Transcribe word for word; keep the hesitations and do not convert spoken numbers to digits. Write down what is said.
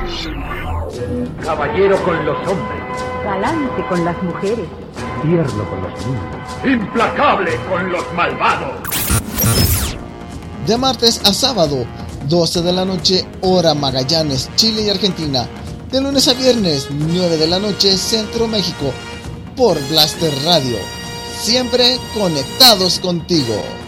Caballero con los hombres. Galante con las mujeres. Tierno con los niños. Implacable con los malvados. De martes a sábado, doce de la noche, hora Magallanes, Chile y Argentina. De lunes a viernes, nueve de la noche, Centro México. Por Blaster Radio. Siempre conectados contigo.